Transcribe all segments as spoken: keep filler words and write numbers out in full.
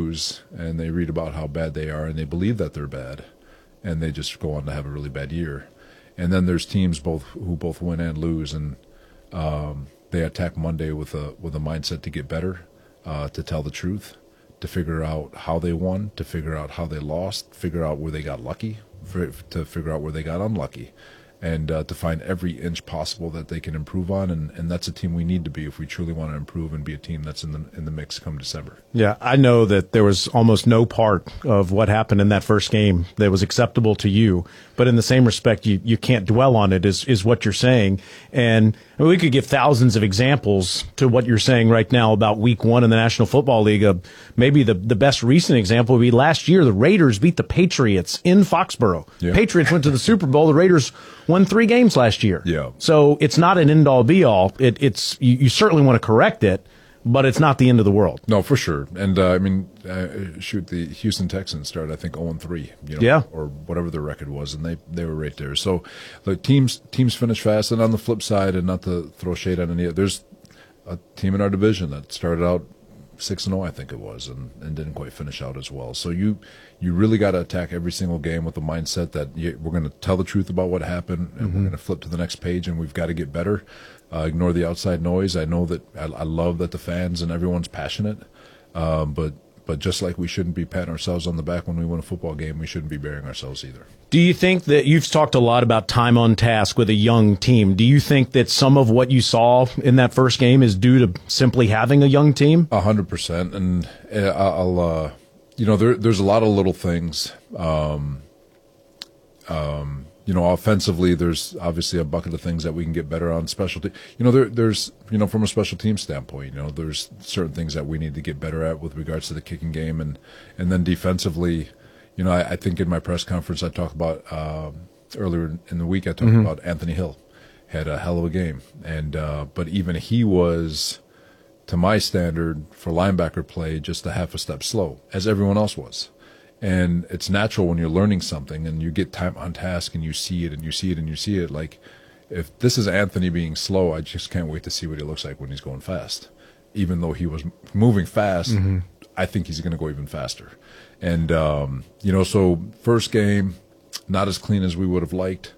lose and they read about how bad they are and they believe that they're bad, and they just go on to have a really bad year. And then there's teams both who both win and lose, and um, they attack Monday with a with a mindset to get better, uh, to tell the truth, to figure out how they won, to figure out how they lost, figure out where they got lucky, for, to figure out where they got unlucky, and uh, to find every inch possible that they can improve on. And, and that's a team we need to be if we truly want to improve and be a team that's in the in the mix come December. Yeah, I know that there was almost no part of what happened in that first game that was acceptable to you, but in the same respect, you, you can't dwell on it, is, is what you're saying. And I mean, we could give thousands of examples to what you're saying right now about week one in the National Football League. Uh, maybe the, the best recent example would be last year, the Raiders beat the Patriots in Foxborough. Yeah. Patriots went to the Super Bowl. The Raiders won three games last year. Yeah. So it's not an end-all, be-all. It, it's you, you certainly want to correct it, but it's not the end of the world. No, for sure. And, uh, I mean, uh, shoot, the Houston Texans started, I think, oh and three, you know, yeah. or whatever their record was, and they, they were right there. So the teams teams finish fast, and on the flip side, and not to throw shade on any, there's a team in our division that started out six and oh, I think it was, and, and didn't quite finish out as well. So you you really got to attack every single game with the mindset that you, we're going to tell the truth about what happened, and mm-hmm. we're going to flip to the next page, and we've got to get better. Uh, ignore the outside noise. I know that I, I love that the fans and everyone's passionate, um, but but just like we shouldn't be patting ourselves on the back when we win a football game, we shouldn't be burying ourselves either. Do you think that you've talked a lot about time on task with a young team? Do you think that some of what you saw in that first game is due to simply having a young team? A hundred percent. And I'll, uh, you know, there, there's a lot of little things. Um, um, you know, offensively, there's obviously a bucket of things that we can get better on. Specialty, you know, there, there's, you know, from a special team standpoint, you know, there's certain things that we need to get better at with regards to the kicking game, and and then defensively, you know, I, I think in my press conference I talked about uh, earlier in the week I talked mm-hmm. about Anthony Hill had a hell of a game, and uh, but even he was, to my standard for linebacker play, just a half a step slow, as everyone else was. And it's natural when you're learning something and you get time on task and you see it and you see it and you see it. Like, if this is Anthony being slow, I just can't wait to see what he looks like when he's going fast. Even though he was moving fast, mm-hmm. I think he's going to go even faster. And, um, you know, so first game, not as clean as we would have liked.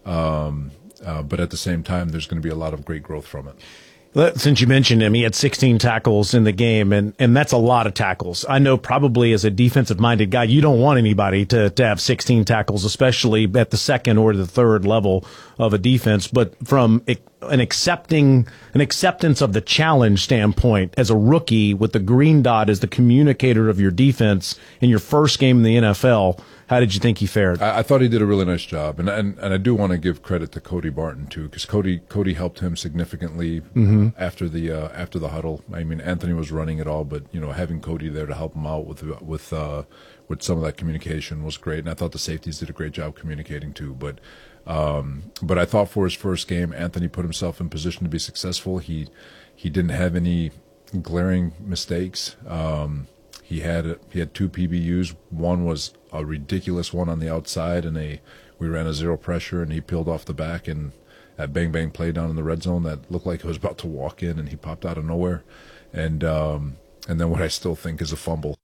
Um, uh, but at the same time, there's going to be a lot of great growth from it. Since you mentioned him, he had sixteen tackles in the game, and, and that's a lot of tackles. I know probably as a defensive-minded guy, you don't want anybody to, to have sixteen tackles, especially at the second or the third level of a defense. But from an accepting an acceptance of the challenge standpoint, as a rookie with the green dot as the communicator of your defense in your first game in the N F L, how did you think he fared? I, I thought he did a really nice job, and and, and I do want to give credit to Cody Barton too, because Cody Cody helped him significantly mm-hmm. after the uh, after the huddle. I mean, Anthony was running it all, but you know, having Cody there to help him out with with uh, with some of that communication was great, and I thought the safeties did a great job communicating too. But um, but I thought for his first game, Anthony put himself in position to be successful. He he didn't have any glaring mistakes. Um, He had he had two P B Us. One was a ridiculous one on the outside, and a we ran a zero pressure, and he peeled off the back, and that bang bang play down in the red zone that looked like it was about to walk in, and he popped out of nowhere, and um, and then what I still think is a fumble.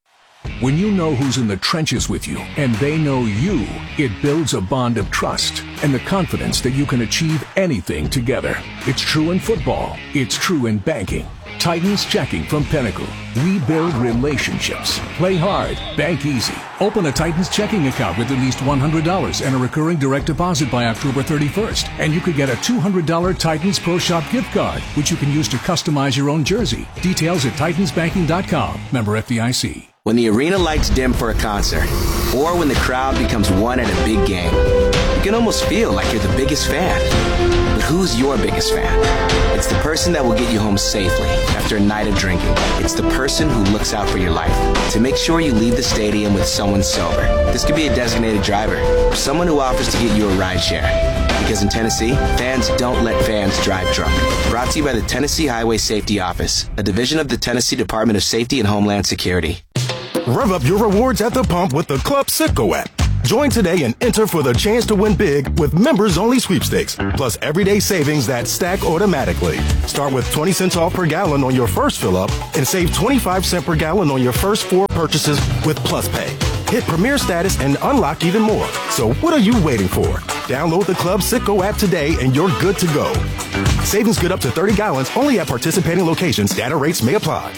When you know who's in the trenches with you, and they know you, it builds a bond of trust and the confidence that you can achieve anything together. It's true in football. It's true in banking. Titans Checking from Pinnacle. We build relationships. Play hard. Bank easy. Open a Titans checking account with at least one hundred dollars and a recurring direct deposit by October thirty-first. And you could get a two hundred dollars Titans Pro Shop gift card, which you can use to customize your own jersey. Details at titans banking dot com. Member F D I C. When the arena lights dim for a concert, or when the crowd becomes one at a big game, you can almost feel like you're the biggest fan. But who's your biggest fan? It's the person that will get you home safely after a night of drinking. It's the person who looks out for your life to make sure you leave the stadium with someone sober. This could be a designated driver or someone who offers to get you a ride share. Because in Tennessee, fans don't let fans drive drunk. Brought to you by the Tennessee Highway Safety Office, a division of the Tennessee Department of Safety and Homeland Security. Rev up your rewards at the pump with the Club Citgo app. Join today and enter for the chance to win big with members-only sweepstakes, plus everyday savings that stack automatically. Start with twenty cents off per gallon on your first fill-up and save twenty-five cents per gallon on your first four purchases with Plus Pay. Hit Premier Status and unlock even more. So what are you waiting for? Download the Club Citgo app today and you're good to go. Savings good up to thirty gallons only at participating locations. Data rates may apply.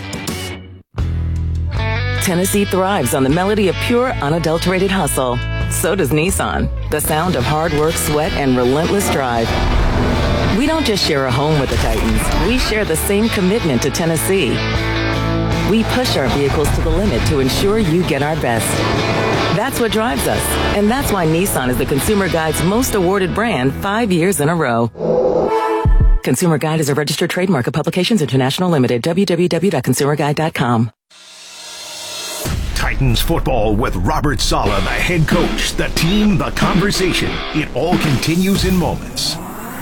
Tennessee thrives on the melody of pure, unadulterated hustle. So does Nissan, the sound of hard work, sweat, and relentless drive. We don't just share a home with the Titans. We share the same commitment to Tennessee. We push our vehicles to the limit to ensure you get our best. That's what drives us. And that's why Nissan is the Consumer Guide's most awarded brand five years in a row. Consumer Guide is a registered trademark of Publications International Limited. w w w dot consumer guide dot com. Titans football with Robert Saleh, the head coach, the team, the conversation. It all continues in moments.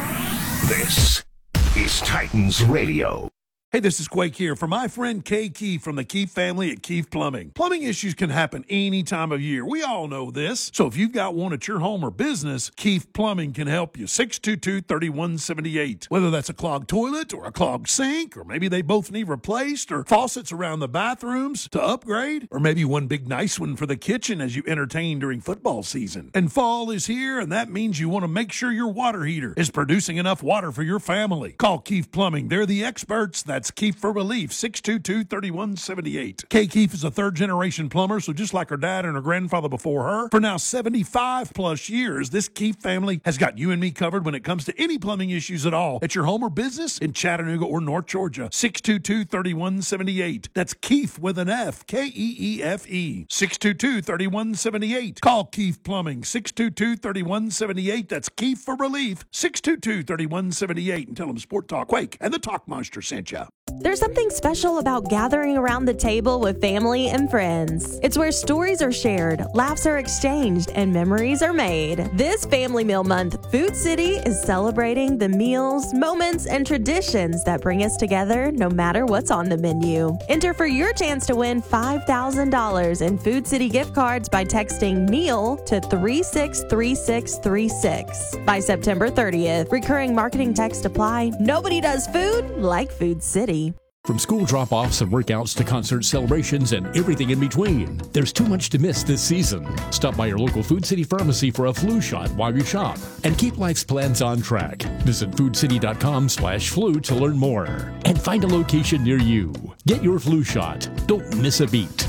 This is Titans Radio. Hey, this is Quake here for my friend Kay Keefe from the Keefe family at Keefe Plumbing. Plumbing issues can happen any time of year. We all know this. So if you've got one at your home or business, Keefe Plumbing can help you. six two two, three one seven eight. Whether that's a clogged toilet or a clogged sink, or maybe they both need replaced, or faucets around the bathrooms to upgrade, or maybe one big nice one for the kitchen as you entertain during football season. And fall is here, and that means you want to make sure your water heater is producing enough water for your family. Call Keefe Plumbing. They're the experts. That's Keefe for Relief, six two two, three one seven eight. Kay Keefe is a third-generation plumber, so just like her dad and her grandfather before her, for now seventy-five plus years, this Keefe family has got you and me covered when it comes to any plumbing issues at all at your home or business in Chattanooga or North Georgia. six two two, three one seven eight. That's Keefe with an F, K E E F E. six two two, three one seven eight. Call Keefe Plumbing, six two two, three one seven eight. That's Keefe for Relief, six two two, three one seven eight. And tell them Sport Talk Quake and the Talk Monster sent you. There's something special about gathering around the table with family and friends. It's where stories are shared, laughs are exchanged, and memories are made. This Family Meal Month, Food City is celebrating the meals, moments, and traditions that bring us together no matter what's on the menu. Enter for your chance to win five thousand dollars in Food City gift cards by texting meal to three six three six three six by September thirtieth. Recurring marketing text apply. Nobody does food like Food City. From school drop-offs and workouts to concert celebrations and everything in between, there's too much to miss this season. Stop by your local Food City pharmacy for a flu shot while you shop and keep life's plans on track. Visit food city dot com slash flu to learn more and find a location near you. Get your flu shot. Don't miss a beat.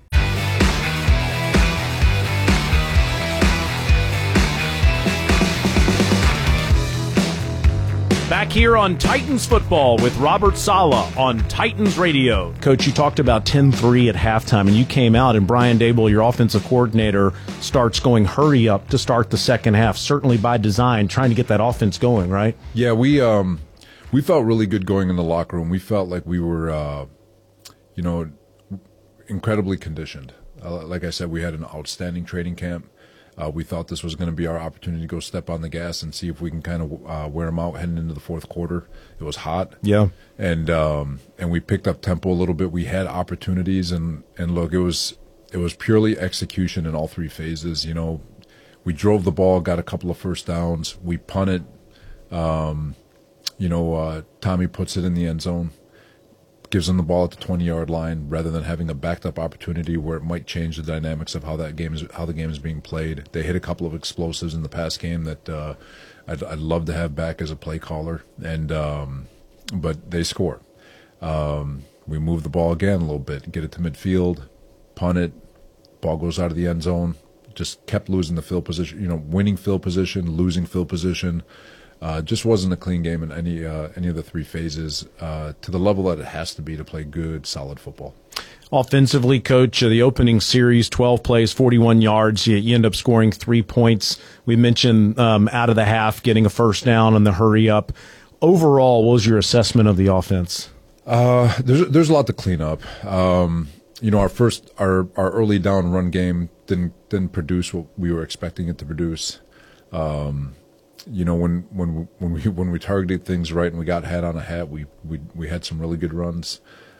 Back here on Titans football with Robert Saleh on Titans Radio. Coach, you talked about ten three at halftime, and you came out, and Brian Dable, your offensive coordinator, starts going hurry up to start the second half, certainly by design, trying to get that offense going, right? Yeah, we um, we felt really good going in the locker room. We felt like we were, uh, you know, incredibly conditioned. Uh, like I said, we had an outstanding training camp. Uh, we thought this was going to be our opportunity to go step on the gas and see if we can kind of uh, wear them out heading into the fourth quarter. It was hot. Yeah. And um, and we picked up tempo a little bit. We had opportunities, and, and look, it was it was purely execution in all three phases. You know, we drove the ball, got a couple of first downs. We punted. Um, you know, uh, Tommy puts it in the end zone, gives them the ball at the twenty-yard line rather than having a backed-up opportunity where it might change the dynamics of how that game is how the game is being played. They hit a couple of explosives in the past game that uh, I'd, I'd love to have back as a play caller, and um, but they score. Um, we move the ball again a little bit, get it to midfield, punt it, ball goes out of the end zone. Just kept losing the field position, you know, winning field position, losing field position. Uh, just wasn't a clean game in any uh, any of the three phases uh, to the level that it has to be to play good, solid football. Offensively, Coach, uh, the opening series, twelve plays, forty-one yards. You, you end up scoring three points. We mentioned um, out of the half getting a first down and the hurry up. Overall, what was your assessment of the offense? Uh, there's there's a lot to clean up. Um, you know, our first our our early down run game didn't didn't produce what we were expecting it to produce. Um, You know, when when when we when we targeted things right and we got hat on a hat, we we we had some really good runs.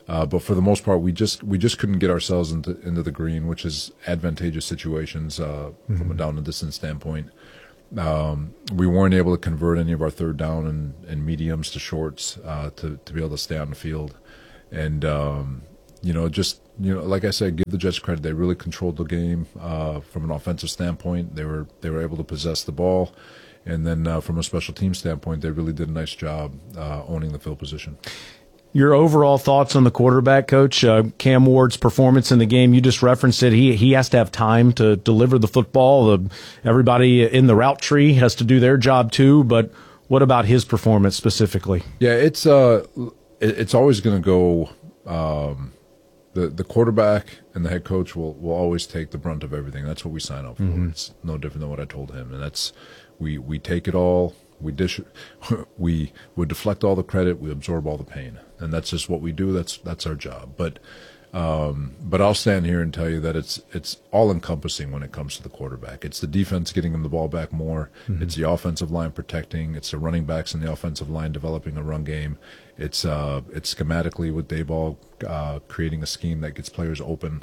Uh, but for the most part, we just we just couldn't get ourselves into into the green, which is advantageous situations uh, mm-hmm. from a down and distance standpoint. Um, we weren't able to convert any of our third down and, and mediums to shorts uh, to to be able to stay on the field, and um, you know, just you know, like I said, give the Jets credit. They really controlled the game uh, from an offensive standpoint. They were they were able to possess the ball, and then uh, from a special team standpoint, they really did a nice job uh, owning the field position. Your overall thoughts on the quarterback, Coach? Uh, Cam Ward's performance in the game, you just referenced it. He he has to have time to deliver the football. The, everybody in the route tree has to do their job too, but what about his performance specifically? Yeah, it's uh, it, it's always going to go um, – the, the quarterback and the head coach will, will always take the brunt of everything. That's what we sign up for. Mm-hmm. It's no different than what I told him, and that's we, we take it all. We dish, we would deflect all the credit. We absorb all the pain, and that's just what we do. That's that's our job. But um, but I'll stand here and tell you that it's it's all encompassing when it comes to the quarterback. It's the defense getting him the ball back more. Mm-hmm. It's the offensive line protecting. It's the running backs and the offensive line developing a run game. It's uh it's schematically with Daboll uh, creating a scheme that gets players open.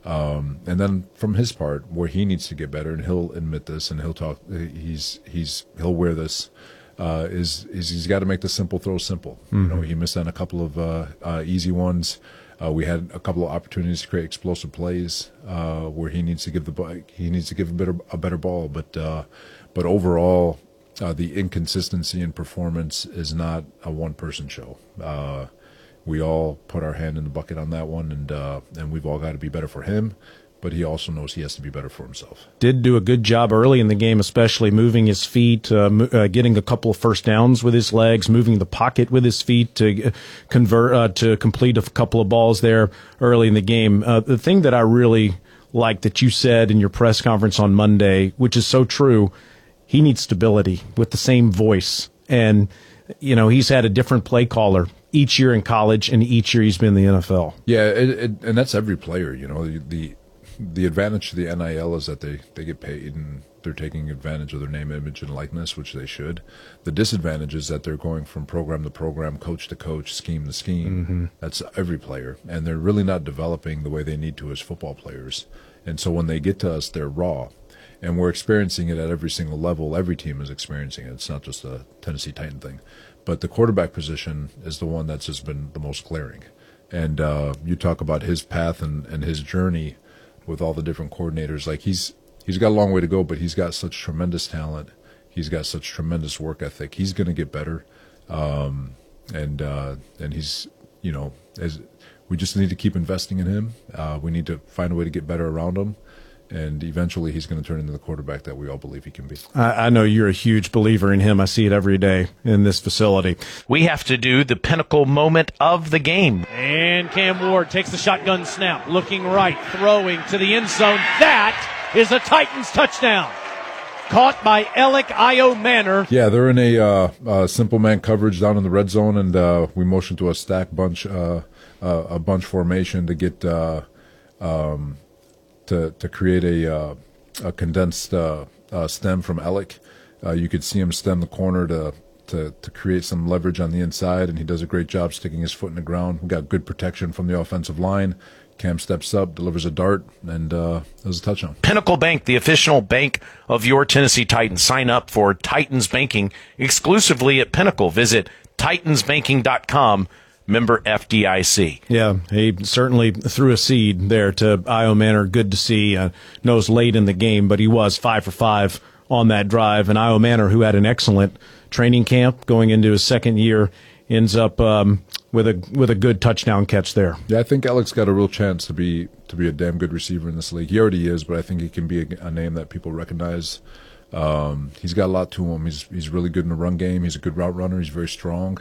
Um, and then from his part, where he needs to get better, and he'll admit this, and he'll talk. He's he's he'll wear this. Uh, is is he's got to make the simple throw simple. Mm-hmm. You know, he missed on a couple of uh, uh, easy ones. Uh, we had a couple of opportunities to create explosive plays uh, where he needs to give the he needs to give a better a better ball. But uh, but overall, uh, the inconsistency in performance is not a one person show. Uh, we all put our hand in the bucket on that one, and uh, and we've all got to be better for him. But he also knows he has to be better for himself. Did do a good job early in the game, especially moving his feet, uh, uh, getting a couple of first downs with his legs, moving the pocket with his feet to convert uh, to complete a couple of balls there early in the game. Uh, the thing that I really like that you said in your press conference on Monday, which is so true, he needs stability with the same voice. And, you know, he's had a different play caller each year in college and each year he's been in the N F L. Yeah, it, it, and that's every player, you know, the, the The advantage to the N I L is that they, they get paid and they're taking advantage of their name, image, and likeness, which they should. The disadvantage is that they're going from program to program, coach to coach, scheme to scheme. Mm-hmm. That's every player. And they're really not developing the way they need to as football players. And so when they get to us, they're raw. And we're experiencing it at every single level. Every team is experiencing it. It's not just a Tennessee Titan thing. But the quarterback position is the one that's just been the most glaring. And uh, you talk about his path and, and his journey with all the different coordinators. Like he's he's got a long way to go, but he's got such tremendous talent. He's got such tremendous work ethic. He's going to get better, um, and uh, and he's you know as we just need to keep investing in him. Uh, we need to find a way to get better around him, and eventually he's going to turn into the quarterback that we all believe he can be. I, I know you're a huge believer in him. I see it every day in this facility. We have to do the pinnacle moment of the game. And Cam Ward takes the shotgun snap, looking right, throwing to the end zone. That is a Titans touchdown. Caught by Alec Iomanner. Yeah, they're in a uh, uh, simple man coverage down in the red zone, and uh, we motion to a stack bunch, uh, uh, a bunch formation to get uh, um, to to create a, uh, a condensed uh, uh, stem from Alec. Uh, you could see him stem the corner to. To, to create some leverage on the inside, and he does a great job sticking his foot in the ground. We got good protection from the offensive line. Cam steps up, delivers a dart, and uh, it was a touchdown. Pinnacle Bank, the official bank of your Tennessee Titans. Sign up for Titans Banking exclusively at Pinnacle. Visit titans banking dot com, member F D I C. Yeah, he certainly threw a seed there to Iomanner. Good to see. Uh, knows late in the game, but he was five for five on that drive. And Iomanner, who had an excellent training camp going into his second year, ends up um, with a with a good touchdown catch there. Yeah, I think Alec's got a real chance to be to be a damn good receiver in this league. He already is, but I think he can be a, a name that people recognize. Um, he's got a lot to him. He's he's really good in the run game. He's a good route runner. He's very strong.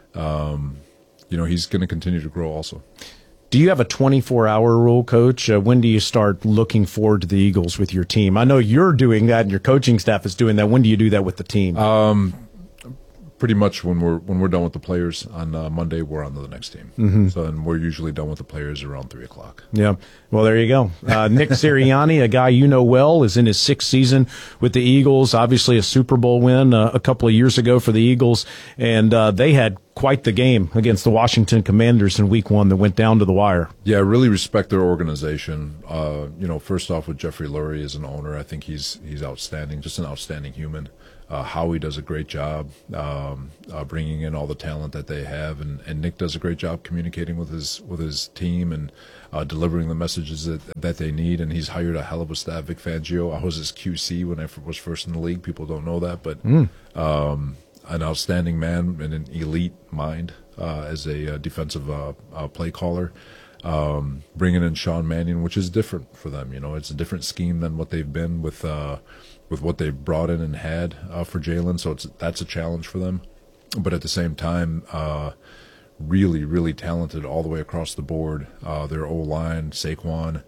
Um, you know, he's going to continue to grow also. Do you have a twenty-four hour rule, Coach? Uh, when do you start looking forward to the Eagles with your team? I know you're doing that and your coaching staff is doing that. When do you do that with the team? Um, pretty much when we're when we're done with the players on uh, Monday, we're on to the next team. Mm-hmm. So, and we're usually done with the players around three o'clock. Yeah. Well, there you go. Uh, Nick Sirianni, a guy you know well, is in his sixth season with the Eagles. Obviously, a Super Bowl win uh, a couple of years ago for the Eagles, and uh, they had quite the game against the Washington Commanders in week one that went down to the wire. Yeah, I really respect their organization. Uh, you know, first off with Jeffrey Lurie as an owner, I think he's he's outstanding, just an outstanding human. Uh, Howie does a great job um, uh, bringing in all the talent that they have, and, and Nick does a great job communicating with his with his team and uh, delivering the messages that that they need. And he's hired a hell of a staff. Vic Fangio, I was his Q C when I was first in the league. People don't know that, but mm. um, an outstanding man and an elite mind uh, as a uh, defensive uh, uh, play caller. Um, bringing in Sean Mannion, which is different for them. You know, it's a different scheme than what they've been with. Uh, with what they've brought in and had uh, for Jalen, so it's that's a challenge for them. But at the same time, uh, really, really talented all the way across the board. Uh, their O-line, Saquon,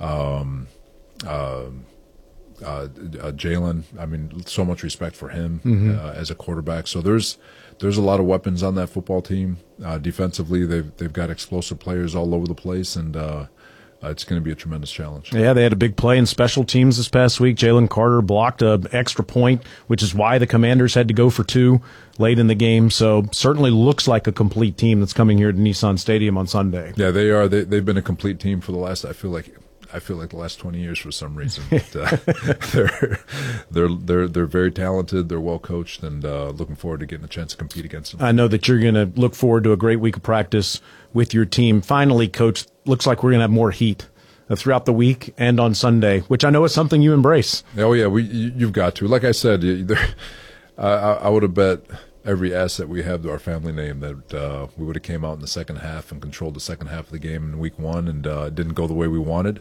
um, uh, uh, uh, Jalen, I mean, so much respect for him mm-hmm. uh, as a quarterback. So there's there's a lot of weapons on that football team. Uh, defensively, they've, they've got explosive players all over the place, and uh, Uh, it's going to be a tremendous challenge. Yeah, they had a big play in special teams this past week. Jalen Carter blocked an extra point, which is why the Commanders had to go for two late in the game. So certainly looks like a complete team that's coming here to Nissan Stadium on Sunday. Yeah, they are. They, they've been a complete team for the last, I feel like, I feel like the last twenty years for some reason. But, uh, they're they're they're they're very talented. They're well coached, and uh, looking forward to getting a chance to compete against them. I know that you're going to look forward to a great week of practice with your team. Finally, Coach, looks like we're going to have more heat uh, throughout the week and on Sunday, which I know is something you embrace. Oh yeah, we you, you've got to. Like I said, there, uh, I, I would have bet every asset we have to our family name that uh, we would have came out in the second half and controlled the second half of the game in week one, and uh, it didn't go the way we wanted.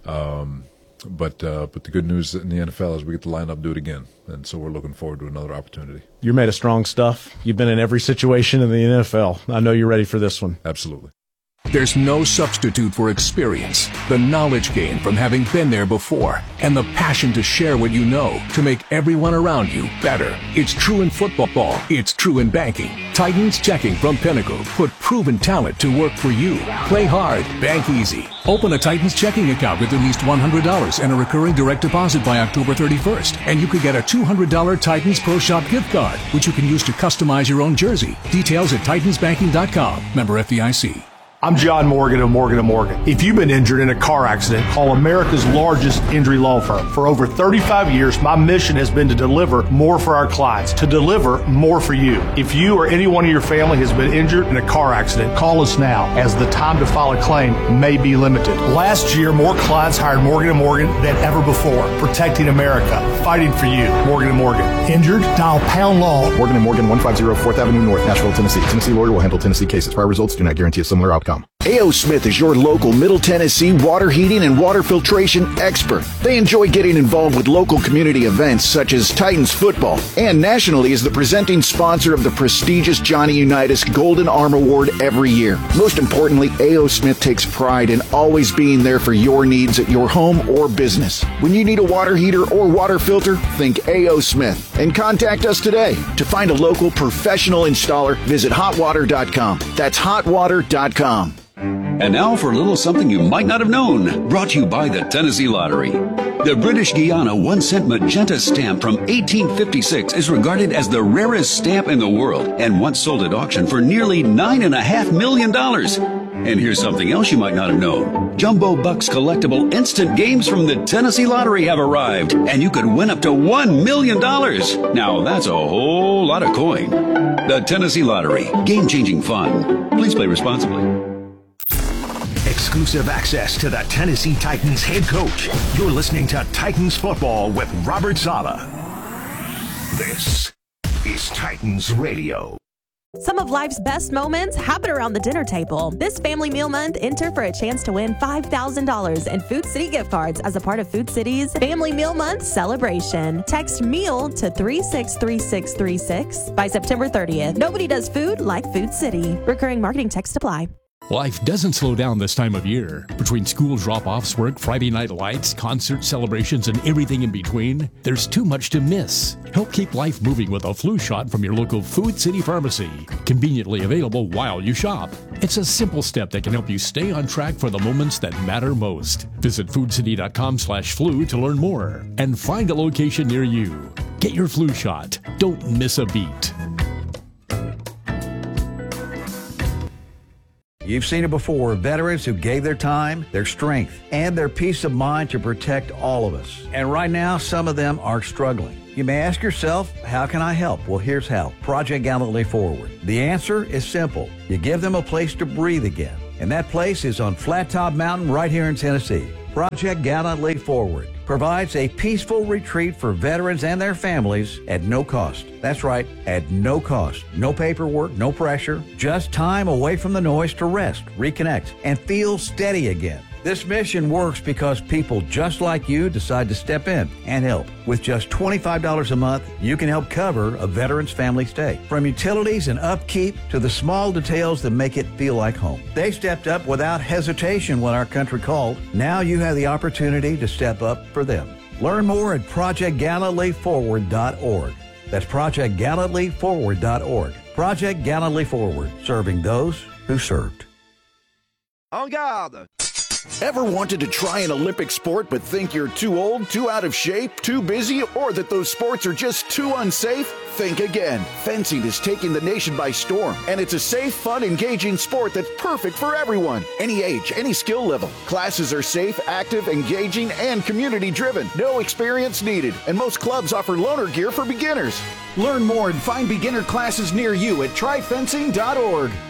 Um, but uh, but the good news in the N F L is we get to line up and do it again, and so we're looking forward to another opportunity. You're made of strong stuff. You've been in every situation in the N F L. I know you're ready for this one. Absolutely. There's no substitute for experience, the knowledge gained from having been there before, and the passion to share what you know to make everyone around you better. It's true in football. It's true in banking. Titans Checking from Pinnacle put proven talent to work for you. Play hard, bank easy. Open a Titans checking account with at least one hundred dollars and a recurring direct deposit by October thirty-first, and you could get a two hundred dollars Titans Pro Shop gift card, which you can use to customize your own jersey. Details at titans banking dot com. Member F D I C. I'm John Morgan of Morgan and Morgan. If you've been injured in a car accident, call America's largest injury law firm. For over thirty-five years, my mission has been to deliver more for our clients, to deliver more for you. If you or anyone in your family has been injured in a car accident, call us now, as the time to file a claim may be limited. Last year, more clients hired Morgan and Morgan than ever before, protecting America, fighting for you. Morgan and Morgan. Injured? Dial pound law. Morgan and Morgan, one fifty fourth Avenue North, Nashville, Tennessee. Tennessee lawyer will handle Tennessee cases. Prior results do not guarantee a similar outcome. A O. Smith is your local Middle Tennessee water heating and water filtration expert. They enjoy getting involved with local community events such as Titans football, and nationally is the presenting sponsor of the prestigious Johnny Unitas Golden Arm Award every year. Most importantly, A O. Smith takes pride in always being there for your needs at your home or business. When you need a water heater or water filter, think A O. Smith and contact us today. To find a local professional installer, visit hot water dot com. That's hot water dot com. And now for a little something you might not have known, brought to you by the Tennessee Lottery. The British Guiana one cent magenta stamp from eighteen fifty-six is regarded as the rarest stamp in the world and once sold at auction for nearly nine point five million dollars. And here's something else you might not have known. Jumbo Bucks collectible instant games from the Tennessee Lottery have arrived, and you could win up to one million dollars. Now that's a whole lot of coin. The Tennessee Lottery, game-changing fun. Please play responsibly. Exclusive access to the Tennessee Titans head coach. You're listening to Titans Football with Robert Saleh. This is Titans Radio. Some of life's best moments happen around the dinner table. This Family Meal Month, enter for a chance to win five thousand dollars in Food City gift cards as a part of Food City's Family Meal Month celebration. Text MEAL to three six three six three six by September thirtieth. Nobody does food like Food City. Recurring marketing text apply. Life doesn't slow down this time of year. Between school drop-offs, work, Friday night lights, concert celebrations, and everything in between, there's too much to miss. Help keep life moving with a flu shot from your local Food City Pharmacy. Conveniently available while you shop. It's a simple step that can help you stay on track for the moments that matter most. Visit food city dot com slash flu to learn more and find a location near you. Get your flu shot. Don't miss a beat. You've seen it before, veterans who gave their time, their strength, and their peace of mind to protect all of us. And right now, some of them are struggling. You may ask yourself, how can I help? Well, here's how. Project Gallantly Forward. The answer is simple. You give them a place to breathe again. And that place is on Flat Top Mountain right here in Tennessee. Project Gallantly Forward provides a peaceful retreat for veterans and their families at no cost. That's right, at no cost. No paperwork, no pressure, just time away from the noise to rest, reconnect, and feel steady again. This mission works because people just like you decide to step in and help. With just twenty-five dollars a month, you can help cover a veteran's family stay. From utilities and upkeep to the small details that make it feel like home. They stepped up without hesitation when our country called. Now you have the opportunity to step up for them. Learn more at project gallantly forward dot org. That's project gallantly forward dot org. Project Gallantly Forward, serving those who served. En garde! Ever wanted to try an Olympic sport but think you're too old, too out of shape, too busy, or that those sports are just too unsafe? Think again. Fencing is taking the nation by storm, and it's a safe, fun, engaging sport that's perfect for everyone. Any age, any skill level. Classes are safe, active, engaging, and community-driven. No experience needed, and most clubs offer loaner gear for beginners. Learn more and find beginner classes near you at try fencing dot org.